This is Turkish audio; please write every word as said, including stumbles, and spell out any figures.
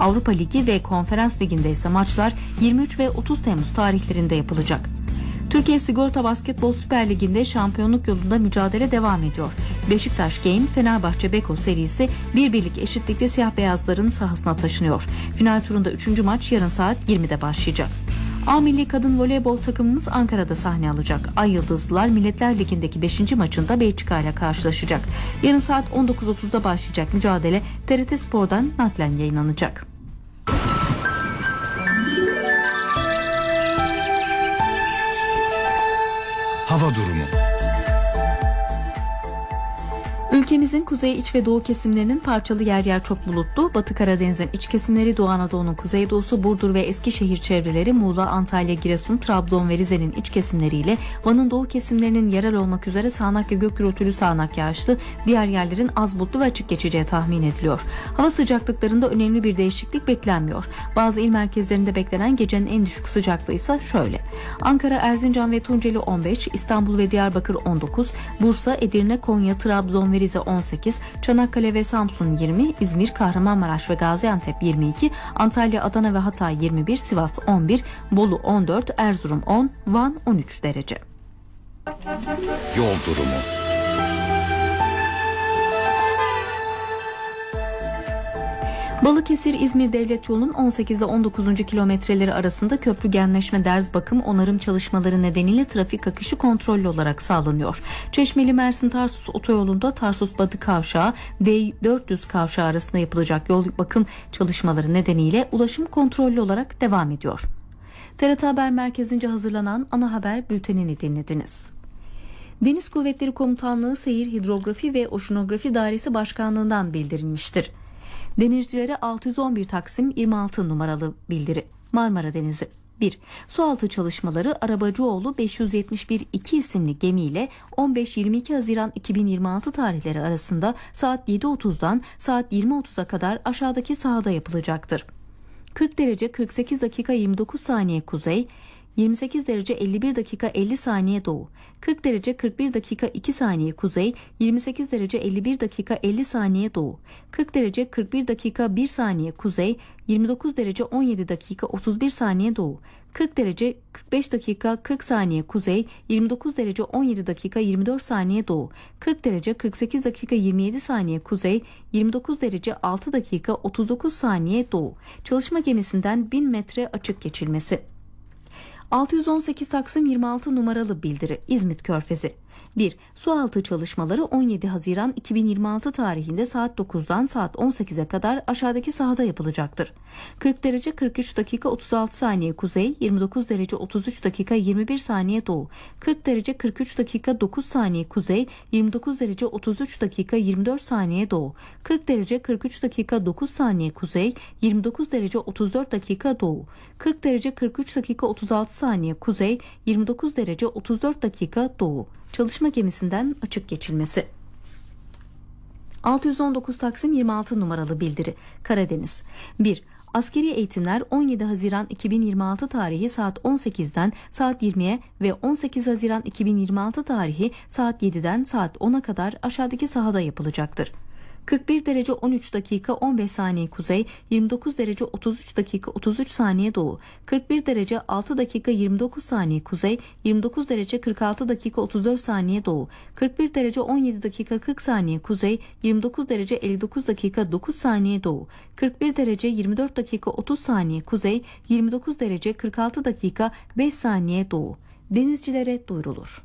Avrupa Ligi ve Konferans Ligi'nde ise maçlar yirmi üç ve otuz Temmuz tarihlerinde yapılacak. Türkiye Sigorta Basketbol Süper Ligi'nde şampiyonluk yolunda mücadele devam ediyor. Beşiktaş Gain Fenerbahçe Beko serisi bir birlik eşitlikte siyah beyazların sahasına taşınıyor. Final turunda üçüncü maç yarın saat yirmide başlayacak. A Milli Kadın Voleybol takımımız Ankara'da sahne alacak. Ay Yıldızlılar Milletler Ligi'ndeki beşinci maçında Belçika ile karşılaşacak. Yarın saat on dokuz otuzda başlayacak mücadele T R T Spor'dan naklen yayınlanacak. Hava durumu. Ülkemizin kuzey, iç ve doğu kesimlerinin parçalı yer yer çok bulutlu, Batı Karadeniz'in iç kesimleri, Doğu Anadolu'nun kuzeydoğusu, Burdur ve Eskişehir çevreleri, Muğla, Antalya, Giresun, Trabzon ve Rize'nin iç kesimleriyle Van'ın doğu kesimlerinin yerel olmak üzere sağanak ve gök gürültülü sağanak yağışlı, diğer yerlerin az bulutlu ve açık geçeceği tahmin ediliyor. Hava sıcaklıklarında önemli bir değişiklik beklenmiyor. Bazı il merkezlerinde beklenen gecenin en düşük sıcaklığı ise şöyle: Ankara, Erzincan ve Tunceli on beş, İstanbul ve Diyarbakır on dokuz, Bursa, Edirne, Konya, Trabzon ve Rize on sekiz, Çanakkale ve Samsun yirmi, İzmir, Kahramanmaraş ve Gaziantep yirmi iki, Antalya, Adana ve Hatay yirmi bir, Sivas on bir, Bolu on dört, Erzurum on, Van on üç derece. Yol durumu. Balıkesir-İzmir Devlet Yolu'nun on sekiz ile on dokuzuncu kilometreleri arasında köprü genleşme, derz bakım, onarım çalışmaları nedeniyle trafik akışı kontrollü olarak sağlanıyor. Çeşmeli Mersin Tarsus otoyolunda Tarsus Batı Kavşağı D dört yüz kavşağı arasında yapılacak yol bakım çalışmaları nedeniyle ulaşım kontrollü olarak devam ediyor. T R T Haber Merkezi'nce hazırlanan ana haber bültenini dinlediniz. Deniz Kuvvetleri Komutanlığı Seyir Hidrografi ve Oşinografi Dairesi Başkanlığı'ndan bildirilmiştir. Denizcilere altı yüz on bir Taksim yirmi altı numaralı bildiri. Marmara Denizi. bir. Sualtı çalışmaları Arabacıoğlu beş yüz yetmiş bir iki isimli gemiyle on beş yirmi iki Haziran iki bin yirmi altı tarihleri arasında saat yedi otuzdan saat yirmi otuza kadar aşağıdaki sahada yapılacaktır. kırk derece kırk sekiz dakika yirmi dokuz saniye kuzey, yirmi sekiz derece elli bir dakika elli saniye doğu, kırk derece kırk bir dakika iki saniye kuzey, yirmi sekiz derece elli bir dakika elli saniye doğu, kırk derece kırk bir dakika bir saniye kuzey, yirmi dokuz derece on yedi dakika otuz bir saniye doğu, kırk derece kırk beş dakika kırk saniye kuzey, yirmi dokuz derece on yedi dakika yirmi dört saniye doğu, kırk derece kırk sekiz dakika yirmi yedi saniye kuzey, yirmi dokuz derece altı dakika otuz dokuz saniye doğu. Çalışma gemisinden bin metre açık geçilmesi. altı yüz on sekiz Taksim yirmi altı numaralı bildiri İzmit Körfezi. bir. Sualtı çalışmaları on yedi Haziran iki bin yirmi altı tarihinde saat dokuzdan saat on sekize kadar aşağıdaki sahada yapılacaktır. kırk derece kırk üç dakika otuz altı saniye kuzey, yirmi dokuz derece otuz üç dakika yirmi bir saniye doğu, kırk derece kırk üç dakika dokuz saniye kuzey, yirmi dokuz derece otuz üç dakika yirmi dört saniye doğu, kırk derece kırk üç dakika dokuz saniye kuzey, yirmi dokuz derece otuz dört dakika doğu, kırk derece kırk üç dakika otuz altı saniye kuzey, yirmi dokuz derece otuz dört dakika doğu. Çalışma gemisinden açık geçilmesi. altı yüz on dokuz Taksim yirmi altı numaralı bildiri Karadeniz. bir. Askeri eğitimler on yedi Haziran iki bin yirmi altı tarihi saat on sekizden saat yirmiye ve on sekiz Haziran iki bin yirmi altı tarihi saat yediden saat ona kadar aşağıdaki sahada yapılacaktır. kırk bir derece on üç dakika on beş saniye kuzey, yirmi dokuz derece otuz üç dakika otuz üç saniye doğu, kırk bir derece altı dakika yirmi dokuz saniye kuzey, yirmi dokuz derece kırk altı dakika otuz dört saniye doğu, kırk bir derece on yedi dakika kırk saniye kuzey, yirmi dokuz derece elli dokuz dakika dokuz saniye doğu, kırk bir derece yirmi dört dakika otuz saniye kuzey, yirmi dokuz derece kırk altı dakika beş saniye doğu. Denizcilere duyurulur.